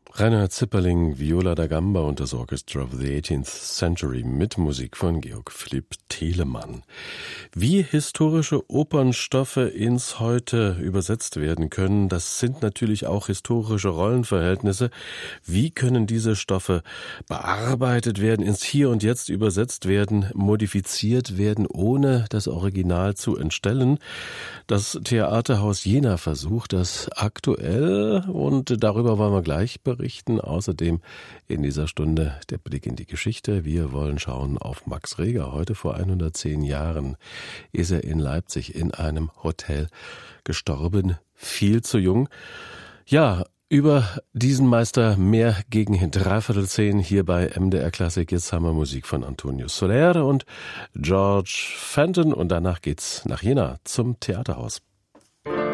Reinhard Zipperling, Viola da Gamba und das Orchestra of the 18th Century mit Musik von Georg Philipp Telemann. Wie historische Opernstoffe ins Heute übersetzt werden können, das sind natürlich auch historische Rollenverhältnisse. Wie können diese Stoffe bearbeitet werden, ins Hier und Jetzt übersetzt werden, modifiziert werden, ohne das Original zu entstellen? Das Theaterhaus Jena versucht das aktuell und darüber wollen wir gleich berichten. Außerdem in dieser Stunde der Blick in die Geschichte. Wir wollen schauen auf Max Reger. Heute vor 110 Jahren ist er in Leipzig in einem Hotel gestorben. Viel zu jung. Ja, über diesen Meister mehr gegen 9:15 hier bei MDR Klassik. Jetzt haben wir Musik von Antonio Soler und George Fenton und danach geht's nach Jena zum Theaterhaus.